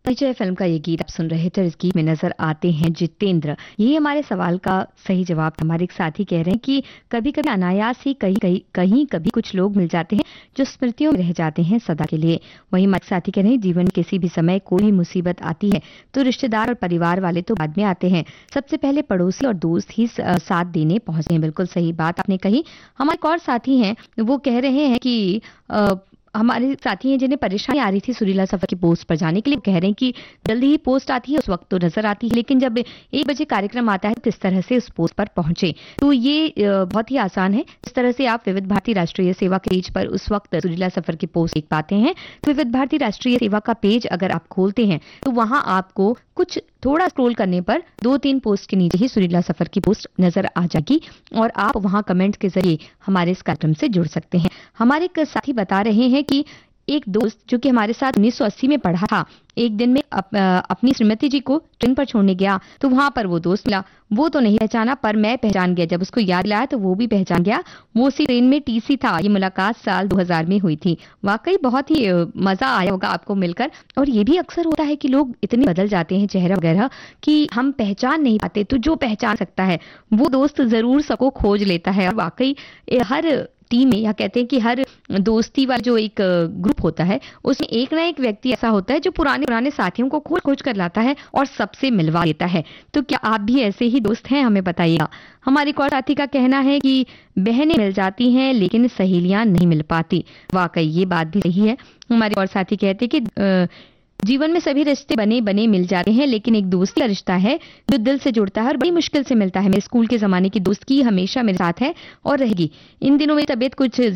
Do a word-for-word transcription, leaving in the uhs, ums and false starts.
परिचय फिल्म का ये गीत आप सुन रहे थे। इस गीत में नजर आते हैं जितेंद्र। यही हमारे सवाल का सही जवाब। हमारे एक साथी कह रहे हैं कि कभी कभी अनायास ही कहीं कहीं कहीं कभी कुछ लोग मिल जाते हैं जो स्मृतियों में रह जाते हैं सदा के लिए। वहीं हमारे साथी कह रहे हैं जीवन में किसी भी समय कोई भी मुसीबत आती है तो रिश्तेदार और परिवार वाले तो बाद में आते हैं, सबसे पहले पड़ोसी और दोस्त ही स- साथ देने पहुंचते हैं। बिल्कुल सही बात आपने कही। हमारे एक और साथी हैं, वो कह रहे हैं कि अ, हमारे साथी हैं जिन्हें परेशानी आ रही थी सुरीला सफर की पोस्ट पर जाने के लिए। कह रहे हैं कि जल्दी ही पोस्ट आती है, उस वक्त तो नजर आती है, लेकिन जब एक बजे कार्यक्रम आता है किस तरह से उस पोस्ट पर पहुंचे। तो ये अ, बहुत ही आसान है। इस तरह से आप विविध भारती राष्ट्रीय सेवा के पेज पर उस वक्त सुरीला सफर की पोस्ट देख पाते हैं। तो विविध भारती राष्ट्रीय सेवा का पेज अगर आप खोलते हैं तो वहां आपको कुछ थोड़ा स्क्रॉल करने पर दो तीन पोस्ट के नीचे ही सुरीला सफर की पोस्ट नजर आ जाएगी और आप वहां कमेंट के जरिए हमारे इस कार्यक्रम से जुड़ सकते हैं। हमारे एक साथी बता रहे हैं कि एक दोस्त जो कि हमारे साथ उन्नीस सौ अस्सी में पढ़ा था, एक दिन में अप, अ, अपनी श्रीमती जी को ट्रेन पर छोड़ने गया तो वहां पर वो दोस्त मिला। वो तो नहीं पहचाना पर मैं पहचान गया। जब उसको याद लाया तो वो भी पहचान गया। वो उसी ट्रेन में टीसी था। ये मुलाकात साल दो हज़ार में हुई थी। वाकई बहुत ही अ, मजा आया होगा आपको मिलकर। और ये भी अक्सर होता है कि लोग इतने बदल जाते हैं चेहरा वगैरह कि हम पहचान नहीं पाते। तो जो पहचान सकता है वो दोस्त जरूर सबको खोज लेता है। और वाकई ए, हर टीम में या कहते हैं कि हर दोस्ती वाला जो एक ग्रुप होता है उसमें एक ना एक व्यक्ति ऐसा होता है जो पुराने पुराने साथियों को खोज खोज कर लाता है और सबसे मिलवा देता है। तो क्या आप भी ऐसे ही दोस्त हैं? हमें बताइएगा। हमारे एक और साथी का कहना है कि बहनें मिल जाती हैं लेकिन सहेलियां नहीं मिल पाती। वाकई ये बात भी सही है। हमारे और साथी कहते हैं कि अ, जीवन में सभी रिश्ते बने बने मिल जाते हैं लेकिन एक दोस्ती का रिश्ता है जो दिल से जुड़ता है और बड़ी मुश्किल से मिलता है। मेरे स्कूल के जमाने की दोस्त की हमेशा मेरे साथ है और रहेगी। इन दिनों में तबीयत कुछ